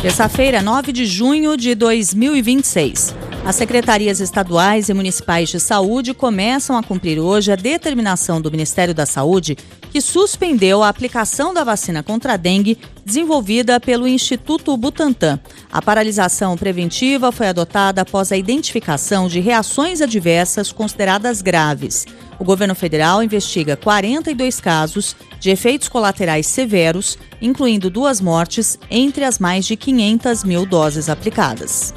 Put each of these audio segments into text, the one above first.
Terça-feira, 9 de junho de 2026. As secretarias estaduais e municipais de saúde começam a cumprir hoje a determinação do Ministério da Saúde que suspendeu a aplicação da vacina contra a dengue desenvolvida pelo Instituto Butantan. A paralisação preventiva foi adotada após a identificação de reações adversas consideradas graves. O governo federal investiga 42 casos de efeitos colaterais severos, incluindo 2 mortes entre as mais de 500 mil doses aplicadas.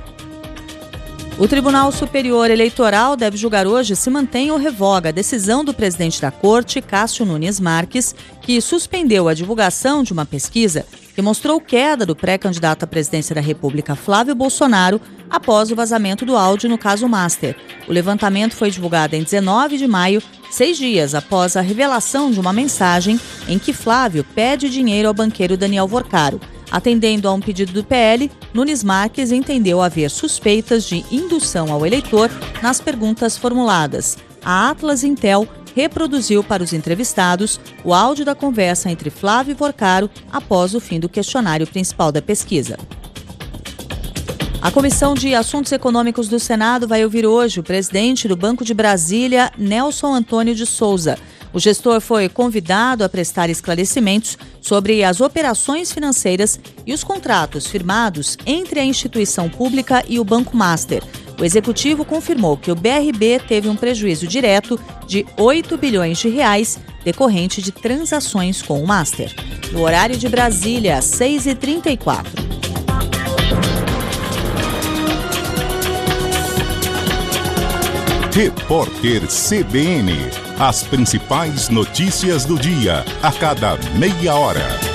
O Tribunal Superior Eleitoral deve julgar hoje se mantém ou revoga a decisão do presidente da Corte, Cássio Nunes Marques, que suspendeu a divulgação de uma pesquisa que mostrou queda do pré-candidato à presidência da República, Flávio Bolsonaro, após o vazamento do áudio no caso Master. O levantamento foi divulgado em 19 de maio, 6 dias após a revelação de uma mensagem em que Flávio pede dinheiro ao banqueiro Daniel Vorcaro. Atendendo a um pedido do PL, Nunes Marques entendeu haver suspeitas de indução ao eleitor nas perguntas formuladas. A Atlas Intel reproduziu para os entrevistados o áudio da conversa entre Flávio e Vorcaro após o fim do questionário principal da pesquisa. A Comissão de Assuntos Econômicos do Senado vai ouvir hoje o presidente do Banco de Brasília, Nelson Antônio de Souza. O gestor foi convidado a prestar esclarecimentos sobre as operações financeiras e os contratos firmados entre a instituição pública e o Banco Master. O executivo confirmou que o BRB teve um prejuízo direto de 8 bilhões de reais decorrente de transações com o Master. No horário de Brasília, 6h34. Repórter CBN. As principais notícias do dia, a cada meia hora.